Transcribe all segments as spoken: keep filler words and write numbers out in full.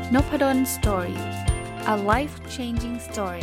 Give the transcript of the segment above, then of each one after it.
Nopadon Story. A life-changing story.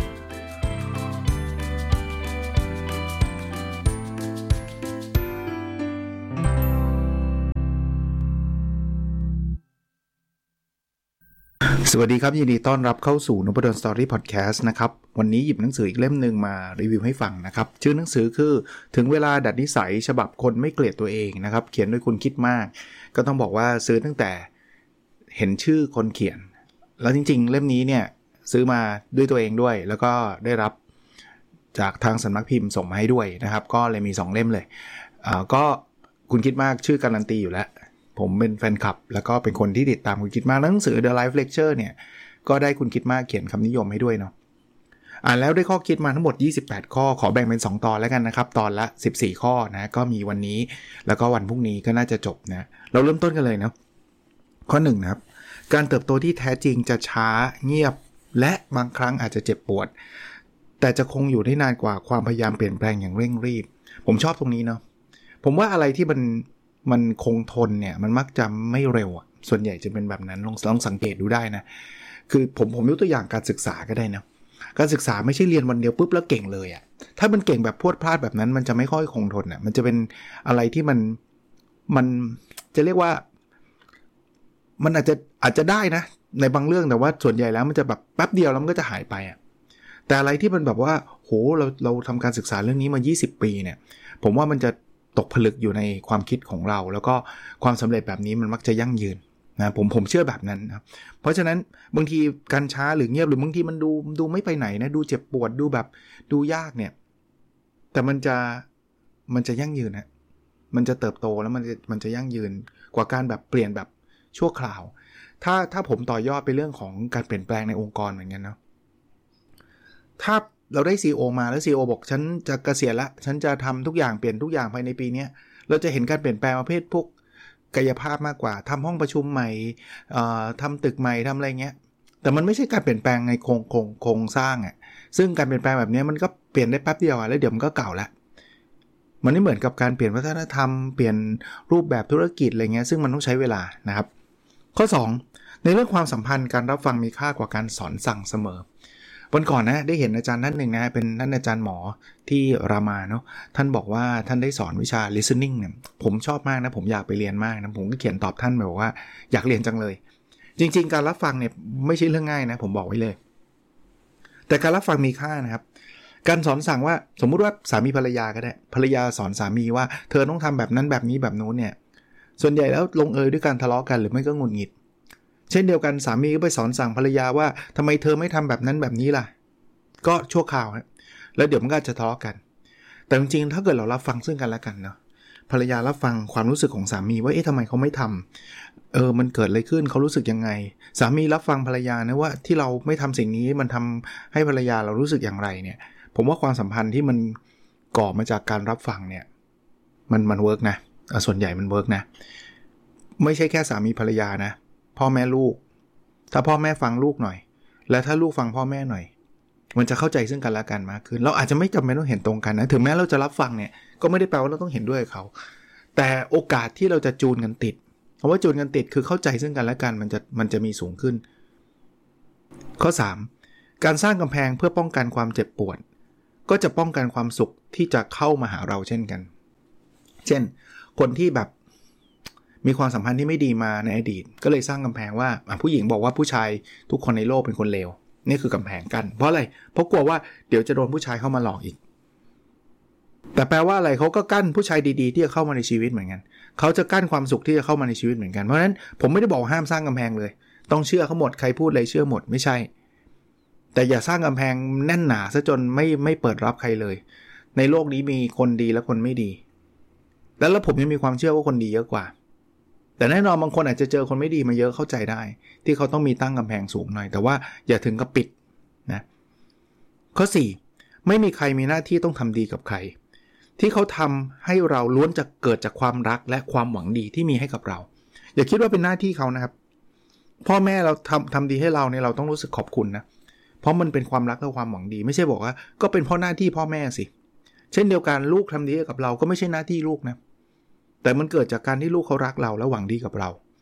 สวัสดีครับยินดีต้อนรับเข้าสู่ Nopadon Story Podcast นะครับวันนี้หยิบหนังสืออีกเล่มนึงมารีวิวให้ฟังนะครับชื่อหนังสือคือถึงเวลาดัดนิสัยฉบับคนไม่เกลียดตัวเองนะครับเขียนโดยคุณคิดมากก็ต้องบอกว่าซื้อตั้งแต่เห็นชื่อคนเขียนแล้วจริงๆเล่มนี้เนี่ยซื้อมาด้วยตัวเองด้วยแล้วก็ได้รับจากทางสำนักพิมพ์ส่งมาให้ด้วยนะครับก็เลยมีสองเล่มเลยอ่าก็คุณคิดมากชื่อการันตีอยู่แล้วผมเป็นแฟนคลับแล้วก็เป็นคนที่ติดตามคุณคิดมากหนังสือ The Life Lecture เนี่ยก็ได้คุณคิดมากเขียนคำนิยมให้ด้วยเนาะอ่านแล้วได้ข้อคิดมาทั้งหมดยี่สิบแปดข้อขอแบ่งเป็นสองตอนแล้วกันนะครับตอนละสิบสี่ข้อนะก็มีวันนี้แล้วก็วันพรุ่งนี้ก็น่าจะจบนะเราเริ่มต้นกันเลยนะข้อหนึ่งนะครับการเติบโตที่แท้จริงจะช้าเงียบและบางครั้งอาจจะเจ็บปวดแต่จะคงอยู่ได้นานกว่าความพยายามเปลี่ยนแปลงอย่างเร่งรีบผมชอบตรงนี้เนาะผมว่าอะไรที่มันมันคงทนเนี่ยมันมักจะไม่เร็วส่วนใหญ่จะเป็นแบบนั้นลองลองสังเกตดูได้นะคือผมผมยกตัวอย่างการศึกษาก็ได้นะการศึกษาไม่ใช่เรียนวันเดียวปุ๊บแล้วเก่งเลยอ่ะถ้ามันเก่งแบบพรวดพลาดแบบนั้นมันจะไม่ค่อยคงทนอ่ะมันจะเป็นอะไรที่มันมันจะเรียกว่ามันอาจจะอาจจะได้นะในบางเรื่องแต่ว่าส่วนใหญ่แล้วมันจะแบบแป๊บเดียวแล้วมันก็จะหายไปอ่ะแต่อะไรที่มันแบบว่าโหเราเราทำการศึกษาเรื่องนี้มายี่สิบปีเนี่ยผมว่ามันจะตกผลึกอยู่ในความคิดของเราแล้วก็ความสำเร็จแบบนี้มันมักจะยั่งยืนนะผมผมเชื่อแบบนั้นนะเพราะฉะนั้นบางทีการช้าหรือเงียบหรือบางทีมันดูดูไม่ไปไหนนะดูเจ็บปวดดูแบบดูยากเนี่ยแต่มันจะมันจะยั่งยืนนะมันจะเติบโตแล้วมันจะมันจะยั่งยืนกว่าการแบบเปลี่ยนแบบชั่วคราวถ้าถ้าผมต่อยอดไปเรื่องของการเปลี่ยนแปลงในองค์กรเหมือนกันเนาะถ้าเราได้ ซี อี โอ มาแล้ว ซี อี โอ บอกฉันจะเกษียณละฉันจะทำทุกอย่างเปลี่ยนทุกอย่างภายในปีนี้เราจะเห็นการเปลี่ยนแปลงประเภทพวกกายภาพมากกว่าทำห้องประชุมใหม่ทำตึกใหม่ทำอะไรเงี้ยแต่มันไม่ใช่การเปลี่ยนแปลงในโครงโครงโครงสร้างอ่ะซึ่งการเปลี่ยนแปลงแบบนี้มันก็เปลี่ยนได้แป๊บเดียวอ่ะแล้วเดี๋ยวมันก็เก่าละมันไม่เหมือนกับการเปลี่ยนวัฒนธรรมเปลี่ยนรูปแบบธุรกิจอะไรเงี้ยซึ่งมันต้องใช้เวลานะครับข้อสองในเรื่องความสัมพันธ์การรับฟังมีค่ากว่าการสอนสั่งเสมอวันก่อนนะได้เห็นอาจารย์ท่านหนึ่งนะเป็นท่านอาจารย์หมอที่รามาเนาะท่านบอกว่าท่านได้สอนวิชา listening เนี่ยผมชอบมากนะผมอยากไปเรียนมากนะผมก็เขียนตอบท่านบอกว่าอยากเรียนจังเลยจริงๆการรับฟังเนี่ยไม่ใช่เรื่องง่ายนะผมบอกไว้เลยแต่การรับฟังมีค่านะครับการสอนสั่งว่าสมมุติว่าสามีภรรยาก็ได้ภรรยาสอนสามีว่าเธอต้องทำแบบนั้นแบบนี้แบบนู้นเนี่ยส่วนใหญ่แล้วลงเอยด้วยการทะเลาะกันหรือไม่ก็หงุดหงิดเช่นเดียวกันสามีก็ไปสอนสั่งภรรยาว่าทำไมเธอไม่ทำแบบนั้นแบบนี้ล่ะก็ชั่วคราวนะแล้วเดี๋ยวมันก็จะทะเลาะกันแต่จริงๆถ้าเกิดเรารับฟังซึ่งกันและกันเนาะภรรยารับฟังความรู้สึกของสามีว่าเอ๊ะทำไมเขาไม่ทำเออมันเกิดอะไรขึ้นเขารู้สึกยังไงสามีรับฟังภรรยานะว่าที่เราไม่ทำสิ่งนี้มันทำให้ภรรยาเรารู้สึกอย่างไรเนี่ยผมว่าความสัมพันธ์ที่มันก่อมาจากการรับฟังเนี่ยมันมันเวิร์กนะส่วนใหญ่มันเวิร์กนะไม่ใช่แค่สามีภรรยานะพ่อแม่ลูกถ้าพ่อแม่ฟังลูกหน่อยและถ้าลูกฟังพ่อแม่หน่อยมันจะเข้าใจซึ่งกันและกันมากขึ้นเราอาจจะไม่จำเป็นต้องเห็นตรงกันนะถึงแม้เราจะรับฟังเนี่ยก็ไม่ได้แปลว่าเราต้องเห็นด้วยกับเขาแต่โอกาสที่เราจะจูนกันติดเพราะว่าจูนกันติดคือเข้าใจซึ่งกันและกันมันจะมันจะมีสูงขึ้นข้อสามการสร้างกำแพงเพื่อป้องกันความเจ็บปวดก็จะป้องกันความสุขที่จะเข้ามาหาเราเช่นกันเช่นคนที่แบบมีความสัมพันธ์ที่ไม่ดีมาในอดีตก็เลยสร้างกำแพงว่าผู้หญิงบอกว่าผู้ชายทุกคนในโลกเป็นคนเลวนี่คือกำแพงกั้นเพราะอะไรเพราะกลัวว่าเดี๋ยวจะโดนผู้ชายเข้ามาหลอกอีกแต่แปลว่าอะไรเขาก็กั้นผู้ชายดีๆที่จะเข้ามาในชีวิตเหมือนกันเขาจะกั้นความสุขที่จะเข้ามาในชีวิตเหมือนกันเพราะฉะนั้นผมไม่ได้บอกห้ามสร้างกำแพงเลยต้องเชื่อเขาหมดใครพูดอะไรเชื่อหมดไม่ใช่แต่อย่าสร้างกำแพงแน่นหนาซะจนไม่ไม่เปิดรับใครเลยในโลกนี้มีคนดีและคนไม่ดีแล้วแล้วผมยังมีความเชื่อว่าคนดีเยอะกว่าแต่แน่นอนบางคนอาจจะเจอคนไม่ดีมาเยอะเข้าใจได้ที่เขาต้องมีตั้งกำแพงสูงหน่อยแต่ว่าอย่าถึงกับปิดนะข้อสี่ไม่มีใครมีหน้าที่ต้องทำดีกับใครที่เขาทำให้เราล้วนจะเกิดจากความรักและความหวังดีที่มีให้กับเราอย่าคิดว่าเป็นหน้าที่เขานะครับพ่อแม่เราทำทำดีให้เราเนี่ยเราต้องรู้สึกขอบคุณนะเพราะมันเป็นความรักและความหวังดีไม่ใช่บอกว่าก็เป็นเพราะหน้าที่พ่อแม่สิเช่นเดียวกันลูกทำดีให้กับเราก็ไม่ใช่หน้าที่ลูกนะแต่มันเกิดจากการที่ลูกเขารักเราและหวังดีกับเรา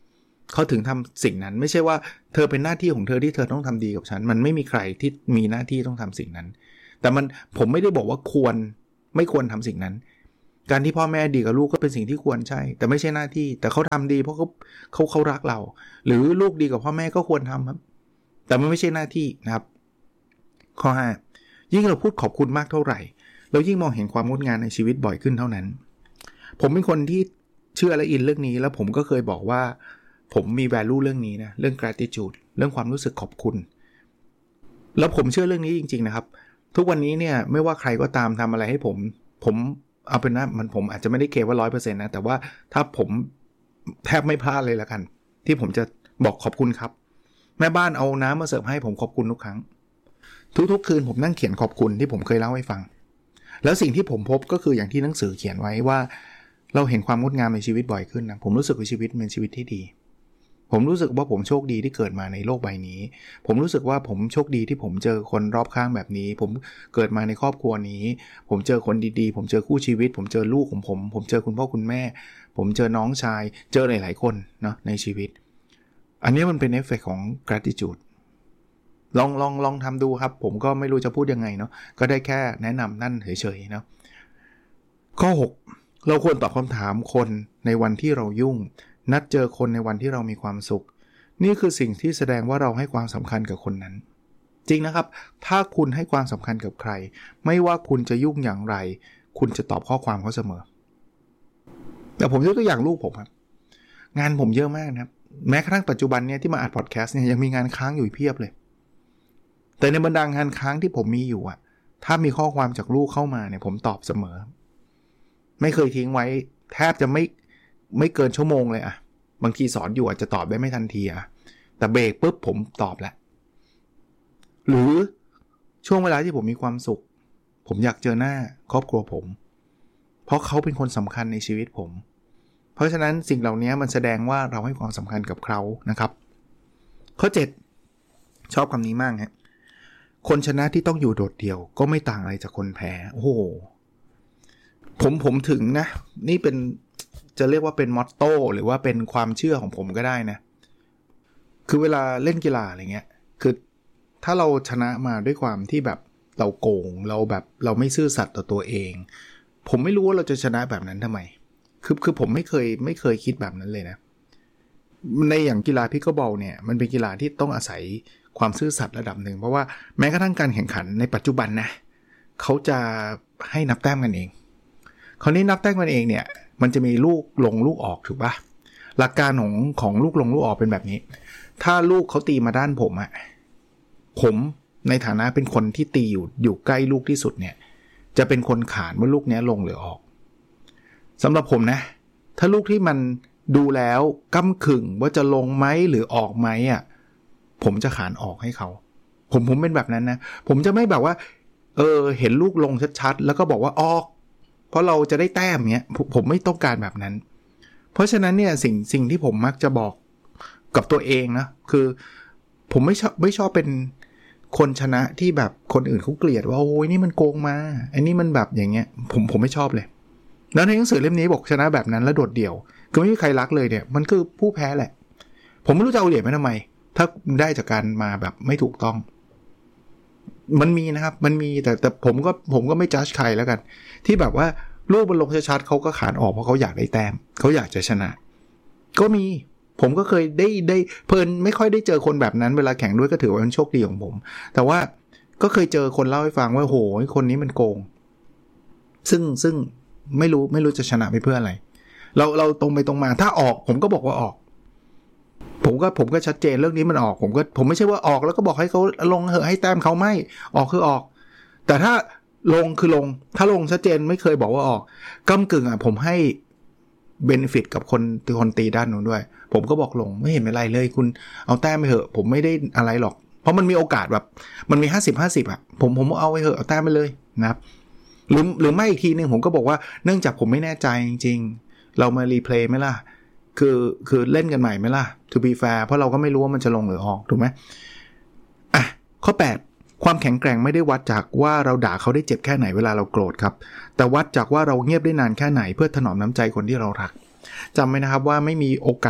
เขาถึงทำสิ่งนั้นไม่ใช่ว่าเธอเป็นหน้าที่ของเธอที่เธอต้องทำดีกับฉันมันไม่มีใครที่มีหน้าที่ต้องทำสิ่งนั้นแต่มันผมไม่ได้บอกว่าควรไม่ควรทำสิ่งนั้นการที่พ่อแม่ดีกับลูกก็เป็นสิ่งที่ควรใช่แต่ไม่ใช่หน้าที่แต่เขาทำดีเพราะเขาเขาเขารักเราหรือลูกดีกับพ่อแม่ก็ควรทำครับแต่มันไม่ใช่หน้าที่นะครับข้อห้ายิ่งเราพูดขอบคุณมากเท่าไหร่เรายิ่งมองเห็นความงดงามในชีวิตบ่อยขึ้นเท่านั้นผมเป็นคนที่เชื่อและอินเรื่องนี้แล้วผมก็เคยบอกว่าผมมี value เรื่องนี้นะเรื่อง gratitude เรื่องความรู้สึกขอบคุณแล้วผมเชื่อเรื่องนี้จริงๆนะครับทุกวันนี้เนี่ยไม่ว่าใครก็ตามทำอะไรให้ผมผมเอาเป็นว่ามันผมอาจจะไม่ได้เกว่า ร้อยเปอร์เซ็นต์ นะแต่ว่าถ้าผมแทบไม่พลาดเลยละกันที่ผมจะบอกขอบคุณครับแม่บ้านเอาน้ำมาเสิร์ฟให้ผมขอบคุณทุกครั้งทุกๆคืนผมนั่งเขียนขอบคุณที่ผมเคยเล่าให้ฟังแล้วสิ่งที่ผมพบก็คืออย่างที่หนังสือเขียนไว้ว่าเราเห็นความงดงามในชีวิตบ่อยขึ้นนะผมรู้สึกว่าชีวิตเป็นชีวิตที่ดีผมรู้สึกว่าผมโชคดีที่เกิดมาในโลกใบนี้ผมรู้สึกว่าผมโชคดีที่ผมเจอคนรอบข้างแบบนี้ผมเกิดมาในครอบครัวนี้ผมเจอคนดีๆผมเจอคู่ชีวิตผมเจอลูกของผมผมเจอคุณพ่อคุณแม่ผมเจอน้องชายเจอหลายๆคนเนาะในชีวิตอันนี้มันเป็นเอฟเฟกต์ของ gratitude ลองลองลองทำดูครับผมก็ไม่รู้จะพูดยังไงเนาะก็ได้แค่แนะนำนั่นเฉยๆเนาะข้อหกเราควรตอบคำถามคนในวันที่เรายุ่งนัดเจอคนในวันที่เรามีความสุขนี่คือสิ่งที่แสดงว่าเราให้ความสำคัญกับคนนั้นจริงนะครับถ้าคุณให้ความสำคัญกับใครไม่ว่าคุณจะยุ่งอย่างไรคุณจะตอบข้อความเขาเสมอแต่ผมยกตัวอย่างลูกผมครับงานผมเยอะมากนะครับแม้กระทั่งปัจจุบันเนี่ยที่มาอัดพอดแคสต์เนี่ยยังมีงานค้างอยู่เพียบเลยแต่ในบรรดางานค้างที่ผมมีอยู่อ่ะถ้ามีข้อความจากลูกเข้ามาเนี่ยผมตอบเสมอไม่เคยทิ้งไว้แทบจะไม่ไม่เกินชั่วโมงเลยอะบางทีสอนอยู่อาจจะตอบได้ไม่ทันทีอะแต่เบรกปุ๊บผมตอบแล้วหรือช่วงเวลาที่ผมมีความสุขผมอยากเจอหน้าครอบครัวผมเพราะเขาเป็นคนสำคัญในชีวิตผมเพราะฉะนั้นสิ่งเหล่านี้มันแสดงว่าเราให้ความสำคัญกับเขานะครับข้อเจ็ดชอบคำนี้มากฮะคนชนะที่ต้องอยู่โดดเดี่ยวก็ไม่ต่างอะไรจากคนแพ้โอ้โหผมผมถึงนะนี่เป็นจะเรียกว่าเป็นมอตโต้หรือว่าเป็นความเชื่อของผมก็ได้นะคือเวลาเล่นกีฬาอะไรเงี้ยคือถ้าเราชนะมาด้วยความที่แบบเราโกงเราแบบเราไม่ซื่อสัตย์ต่อตัวเองผมไม่รู้ว่าเราจะชนะแบบนั้นทำไมคือคือผมไม่เคยไม่เคยคิดแบบนั้นเลยนะในอย่างกีฬาพิกเกิลบอลเนี่ยมันเป็นกีฬาที่ต้องอาศัยความซื่อสัตย์ระดับหนึ่งเพราะว่าแม้กระทั่งการแข่งขันในปัจจุบันนะเขาจะให้นับแต้มกันเองคราวนี้นับแต้มกันเองเนี่ยมันจะมีลูกลงลูกออกถูกป่ะหลักการของของลูกลงลูกออกเป็นแบบนี้ถ้าลูกเขาตีมาด้านผมอะผมในฐานะเป็นคนที่ตีอยู่อยู่ใกล้ลูกที่สุดเนี่ยจะเป็นคนขานว่าลูกนี้ลงหรือออกสำหรับผมนะถ้าลูกที่มันดูแล้วก้ำขึ่งว่าจะลงไหมหรือออกไหมอะผมจะขานออกให้เขาผมผมเป็นแบบนั้นนะผมจะไม่แบบว่าเออเห็นลูกลงชัดๆแล้วก็บอกว่าออกเพราะเราจะได้แต้มเงี้ยผมไม่ต้องการแบบนั้นเพราะฉะนั้นเนี่ยสิ่งสิ่งที่ผมมักจะบอกกับตัวเองนะคือผมไม่ชอบไม่ชอบเป็นคนชนะที่แบบคนอื่นเขาเกลียดว่าโอ้ยนี่มันโกงมาอันนี้มันแบบอย่างเงี้ยผมผมไม่ชอบเลยแล้วในหนังสือเล่มนี้บอกชนะแบบนั้นแล้วโดดเดี่ยวคือไม่มีใครรักเลยเนี่ยมันคือผู้แพ้แหละผมไม่รู้จะเอาเหรียญไปทำไมถ้าได้จากการมาแบบไม่ถูกต้องมันมีนะครับมันมีแต่แต่ผมก็ผมก็ไม่จัดใครแล้วกันที่แบบว่าลูกมันลงชัดๆเขาก็ขานออกเพราะเขาอยากได้แต้มเขาอยากจะชนะก็มีผมก็เคยได้ได้เพลินไม่ค่อยได้เจอคนแบบนั้นเวลาแข่งด้วยก็ถือว่าเป็นโชคดีของผมแต่ว่าก็เคยเจอคนเล่าให้ฟังว่าโหคนนี้มันโกงซึ่งซึ่งไม่รู้ไม่รู้จะชนะไปเพื่ออะไรเราเราตรงไปตรงมาถ้าออกผมก็บอกว่าออกผมก็ผมก็ชัดเจนเรื่องนี้มันออกผมก็ผมไม่ใช่ว่าออกแล้วก็บอกให้เขาลงเหอะให้แต้มเขาไม่ออกคือออกแต่ถ้าลงคือลงถ้าลงชัดเจนไม่เคยบอกว่าออกก้ำกึ่งอ่ะผมให้เบเนฟิตกับคนคนตีด้านนู้นด้วยผมก็บอกลงไม่เห็นเป็นไรเลยคุณเอาแต้มไปเหอะผมไม่ได้อะไรหรอกเพราะมันมีโอกาสแบบมันมี ห้าสิบ ห้าสิบ อ่ะผมผมเอาไปเหอะเอาแต้มไปเลยนะครับหรือหรือไม่อีกทีนึงผมก็บอกว่าเนื่องจากผมไม่แน่ใจจริงๆเรามารีเพลย์มั้ยล่ะคือคือเล่นกันใหม่มั้ยล่ะ to be fair เพราะเราก็ไม่รู้ว่ามันจะลงหรือออกถูกมั้ยอ่ะข้อแปดความแข็งแกร่งไม่ได้วัดจากว่าเราด่าเขาได้เจ็บแค่ไหนเวลาเราโกรธครับแต่วัดจากว่าเราเงียบได้นานแค่ไหนเพื่อถนอมน้ำใจคนที่เรารักจำไว้นะครับว่าไม่มีโอกาส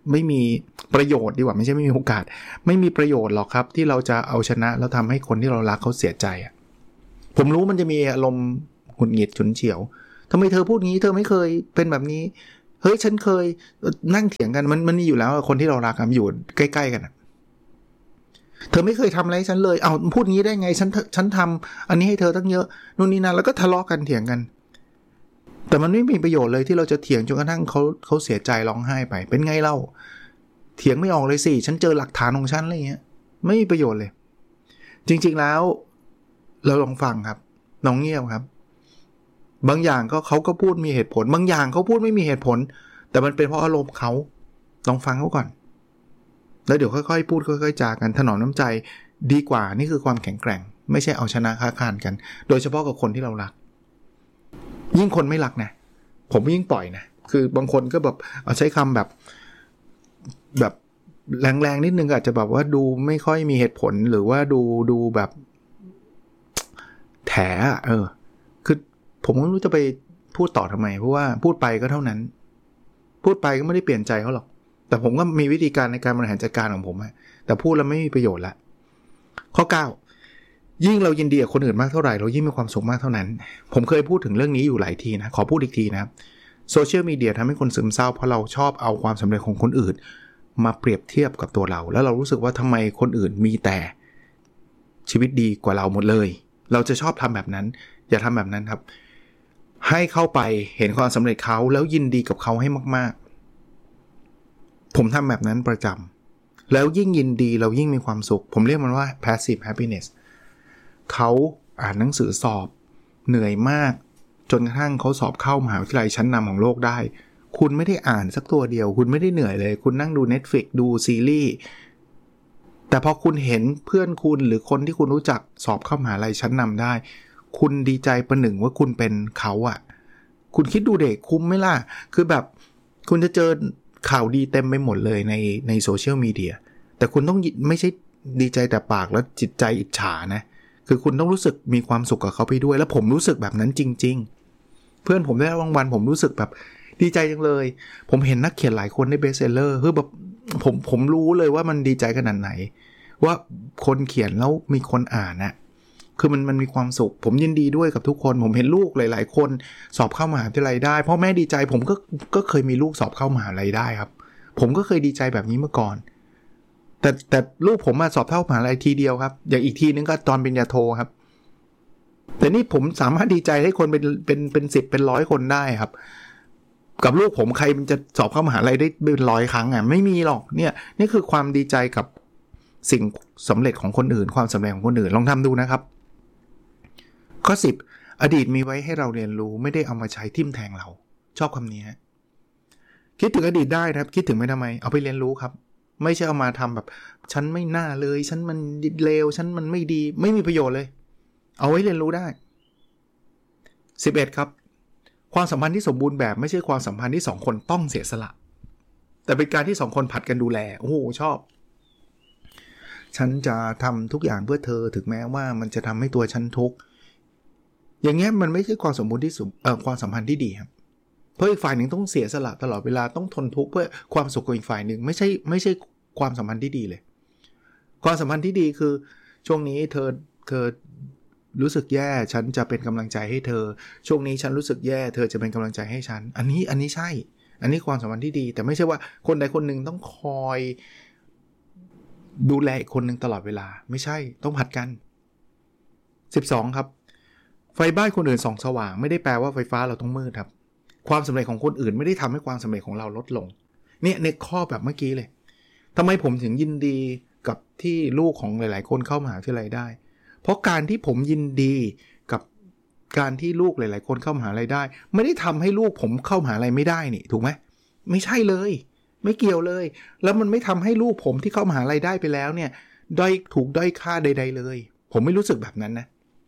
ไม่มีประโยชน์ดีกว่าไม่ใช่ไม่มีโอกาสไม่มีประโยชน์หรอกครับที่เราจะเอาชนะแล้วทำให้คนที่เรารักเขาเสียใจอ่ะผมรู้มันจะมีอารมณ์หงุดหงิดฉุนเฉียวทำไมเธอพูดงี้เธอไม่เคยเป็นแบบนี้เฮ้ยฉันเคยนั่งเถียงกันมันมันมีอยู่แล้วคนที่เรารักกันอยู่ใกล้ๆกันเธอไม่เคยทำอะไรให้ฉันเลยเอาพูดงี้ได้ไงฉันฉันทำอันนี้ให้เธอตั้งเยอะนู่นนี่นั่นแล้วก็ทะเลาะกันเถียงกันแต่มันไม่มีประโยชน์เลยที่เราจะเถียงจนกระทั่งเขาเขาเสียใจร้องไห้ไปเป็นไงเล่าเถียงไม่ออกเลยสิฉันเจอหลักฐานของฉันอะไรเงี้ยไม่มีประโยชน์เลยจริงๆแล้วเราลองฟังครับน้องเงียบครับบางอย่างก็เขาก็พูดมีเหตุผลบางอย่างเขาพูดไม่มีเหตุผลแต่มันเป็นเพราะอารมณ์เขาลองฟังเขาก่อนแล้วเดี๋ยวค่อยๆพูดค่อยๆจากันถนอมน้ำใจดีกว่านี่คือความแข็งแกร่งไม่ใช่เอาชนะค้าคานกันโดยเฉพาะกับคนที่เรารักยิ่งคนไม่รักนะผมยิ่งปล่อยนะคือบางคนก็แบบเอาใช้คำแบบแบบแรงๆนิดนึงอาจจะแบบว่าดูไม่ค่อยมีเหตุผลหรือว่าดูดูแบบแถเออคือผมไม่รู้จะไปพูดต่อทำไมเพราะว่าพูดไปก็เท่านั้นพูดไปก็ไม่ได้เปลี่ยนใจเขาหรอกแต่ผมก็มีวิธีการในการบริหารจัดการของผมฮะแต่พูดแล้วไม่มีประโยชน์ละข้อเก้ายิ่งเรายินดีกับคนอื่นมากเท่าไหร่เรายิ่งมีความสุขมากเท่านั้นผมเคยพูดถึงเรื่องนี้อยู่หลายทีนะขอพูดอีกทีนะครับโซเชียลมีเดียทำให้คนซึมเศร้าเพราะเราชอบเอาความสำเร็จของคนอื่นมาเปรียบเทียบกับตัวเราแล้วเรารู้สึกว่าทำไมคนอื่นมีแต่ชีวิตดีกว่าเราหมดเลยเราจะชอบทำแบบนั้นอย่าทำแบบนั้นครับให้เข้าไปเห็นความสำเร็จเขาแล้วยินดีกับเขาให้มากๆผมทำแบบนั้นประจำแล้วยิ่งยินดีเรายิ่งมีความสุขผมเรียกมันว่า passive happiness เขาอ่านหนังสือสอบเหนื่อยมากจนกระทั่งเขาสอบเข้ามหาวิทยาลัยชั้นนำของโลกได้คุณไม่ได้อ่านสักตัวเดียวคุณไม่ได้เหนื่อยเลยคุณนั่งดู Netflix ดูซีรีส์แต่พอคุณเห็นเพื่อนคุณหรือคนที่คุณรู้จักสอบเข้ามหาวิทยาลัยชั้นนำได้คุณดีใจประหนึ่งว่าคุณเป็นเขาอ่ะคุณคิดดูเด็กคุ้มไหมล่ะคือแบบคุณจะเจอข่าวดีเต็มไปหมดเลยในในโซเชียลมีเดียแต่คุณต้องไม่ใช่ดีใจแต่ปากแล้วจิตใจอิจฉานะคือคุณต้องรู้สึกมีความสุขกับเขาไปด้วยแล้วผมรู้สึกแบบนั้นจริงๆเพื่อนผมได้รางวัลผมรู้สึกแบบดีใจจังเลยผมเห็นนักเขียนหลายคนได้เบสเซลเลอร์คือแบบผมผมรู้เลยว่ามันดีใจขนาดไหนว่าคนเขียนแล้วมีคนอ่านนะคือมันมันมีความสุขผมยินดีด้วยกับทุกคนผมเห็นลูกหลายๆคนสอบเข้ามหาวิทยาลัยได้พ่อแม่ดีใจผมก็ก็เคยมีลูกสอบเข้ามหาวิทยาลัยได้ครับผมก็เคยดีใจแบบนี้เมื่อก่อนแต่แต่ลูกผมมาสอบเข้ามหาวิทยาลัยทีเดียวครับอย่างอีกทีนึงก็ตอนปริญญาโทครับแต่นี่ผมสามารถดีใจให้คนเป็นเป็นเป็นสิบเป็นร้อยคนได้ครับกับลูกผมใครมันจะสอบเข้ามหาวิทยาลัยได้เป็นร้อยครั้งอ่ะไม่มีหรอกเนี่ยนี่คือความดีใจกับสิ่งสำเร็จของคนอื่นความสำเร็จของคนอื่นลองทำดูนะครับข้อสิบอดีตมีไว้ให้เราเรียนรู้ไม่ได้เอามาใช้ทิ่มแทงเราชอบคำนี้ฮะคิดถึงอดีตได้นะครับคิดถึงไม่ทำไมเอาไปเรียนรู้ครับไม่ใช่เอามาทำแบบฉันไม่น่าเลยฉันมันเลวฉันมันไม่ดีไม่มีประโยชน์เลยเอาไว้เรียนรู้ได้สิบเอ็ดครับความสัมพันธ์ที่สมบูรณ์แบบไม่ใช่ความสัมพันธ์ที่สองคนต้องเสียสละแต่เป็นการที่สองคนผัดกันดูแลโอ้โหชอบฉันจะทำทุกอย่างเพื่อเธอถึงแม้ว่ามันจะทำให้ตัวฉันทุกข์อย่างเงี้ยมันไม่ใช่ความสมบูรณ์ที่สุดเอ่อความสัมพันธ์ที่ดีครับเพราะอีกฝ่ายหนึ่งต้องเสียสละตลอดเวลาต้องทนทุกข์เพื่อความสุขของอีกฝ่ายหนึ่งไม่ใช่ไม่ใช่ความสัมพันธ์ที่ดีเลยความสัมพันธ์ที่ดีคือช่วงนี้เธอเธอรู้สึกแย่ฉันจะเป็นกำลังใจให้เธอช่วงนี้ฉันรู้สึกแย่เธอจะเป็นกำลังใจให้ฉันอันนี้อันนี้ใช่อันนี้ความสัมพันธ์ที่ดีแต่ไม่ใช่ว่าคนใดคนหนึ่งต้องคอยดูแลอีกคนหนึ่งตลอดเวลาไม่ใช่ต้องผัดกันสิบสองครับไฟบ้านคนอื่นส่องสว่างไม่ได้แปลว่าไฟฟ้าเราต้องมืดครับความสำเร็จของคนอื่นไม่ได้ทำให้ความสำเร็จของเราลดลงเนี่ยในข้อแบบเมื่อกี้เลยทำไมผมถึงยินดีกับที่ลูกของหลายๆคนเข้ามหาวิทยาลัยได้เพราะการที่ผมยินดีกับการที่ลูกหลายๆคนเข้ามหาวิทยาลัยได้ไม่ได้ทำให้ลูกผมเข้ามหาวิทยาลัยไม่ได้นี่ถูกไหมไม่ใช่เลยไม่เกี่ยวเลยแล้วมันไม่ทำให้ลูกผมที่เข้ามหาวิทยาลัยได้ไปแล้วเนี่ยด้อยถูกด้อยค่าใดๆเลยผมไม่รู้สึกแบบนั้นนะ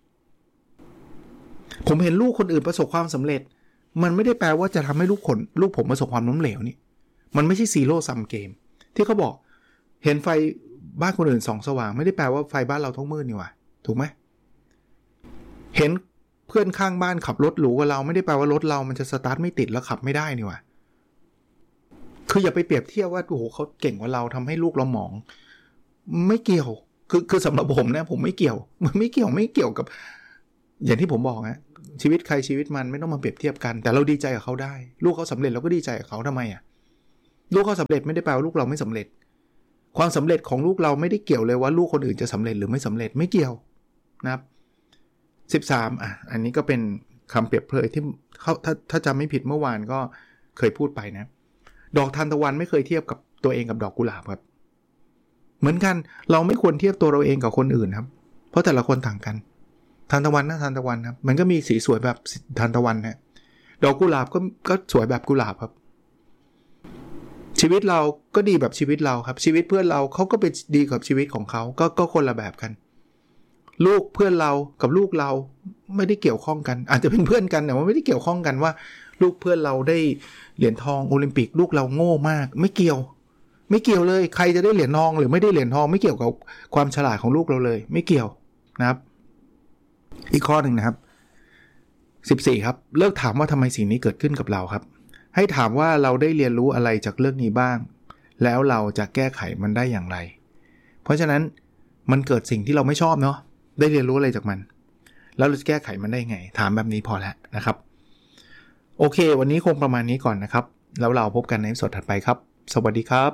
ผมเห็นลูกคนอื่นประสบความสำเร็จมันไม่ได้แปลว่าจะทำให้ลูกคนลูกผมประสบความล้มเหลวนี่มันไม่ใช่ซีโร่ซัมเกมที่เขาบอกเห็นไฟบ้านคนอื่นส่องสว่างไม่ได้แปลว่าไฟบ้านเราต้องมืดนี่หว่าถูกไหมเห็นเพื่อนข้างบ้านขับรถหรูกว่าเราไม่ได้แปลว่ารถเรามันจะสตาร์ทไม่ติดแล้วขับไม่ได้นี่หว่าคคืออย่าไปเปรียบเทียบว่าโอ้โหเขาเก่งกว่าเราทำให้ลูกเราหมองไม่เกี่ยวคือคือสำหรับผมนะผมไม่เกี่ยวมันไม่เกี่ยวไม่เกี่ยวกับอย่างที่ผมบอกฮะชีวิตใครชีวิตมันไม่ต้องมาเปรียบเทียบกันแต่เราดีใจกับเขาได้ลูกเขาสำเร็จเราก็ดีใจกับเขาทำไมอ่ะลูกเขาสำเร็จไม่ได้แปลว่าลูกเราไม่สำเร็จความสำเร็จของลูกเราไม่ได้เกี่ยวเลยว่าลูกคนอื่นจะสำเร็จหรือไม่สำเร็จไม่เกี่ยวนะครับสิบสามอ่ะอันนี้ก็เป็นคำเปรียบเปรยที่เขาถ้าถ้าจำไม่ผิดเมื่อวานก็เคยพูดไปนะดอกทานตะวันไม่เคยเทียบกับตัวเองกับดอกกุหลาบครับเหมือนกันเราไม่ควรเทียบตัวเราเองกับคนอื่นครับเพราะแต่ละคนต่างกันทานตะวันนะทานตะวันครับมันก็มีสีสวยแบบทานตะวันนะดอกกุหลาบก็ก็สวยแบบกุหลาบครับชีวิตเราก็ดีแบบชีวิตเราครับชีวิตเพื่อนเราเขาก็เป็นดีกับชีวิตของเขาก็ก็คนละแบบกันลูกเพื่อนเรากับลูกเราไม่ได้เกี่ยวข้องกันอาจจะเป็นเพื่อนกันแต่ว่าไม่ได้เกี่ยวข้องกันว่าลูกเพื่อนเราได้เหรียญทองโอลิมปิกลูกเราโง่มากไม่เกี่ยวไม่เกี่ยวเลยใครจะได้เหรียญทองหรือไม่ได้เหรียญทองไม่เกี่ยวกับความฉลาดของลูกเราเลยไม่เกี่ยวนะครับอีกข้อหนึ่งนะครับสิบสี่ครับเลิกถามว่าทำไมสิ่งนี้เกิดขึ้นกับเราครับให้ถามว่าเราได้เรียนรู้อะไรจากเรื่องนี้บ้างแล้วเราจะแก้ไขมันได้อย่างไรเพราะฉะนั้นมันเกิดสิ่งที่เราไม่ชอบเนาะได้เรียนรู้อะไรจากมันแล้วเราจะแก้ไขมันได้ไงถามแบบนี้พอแล้วนะครับโอเควันนี้คงประมาณนี้ก่อนนะครับแล้วเราพบกันในสดถัดไปครับสวัสดีครับ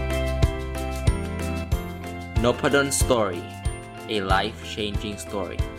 Nopadon Story, a life-changing story.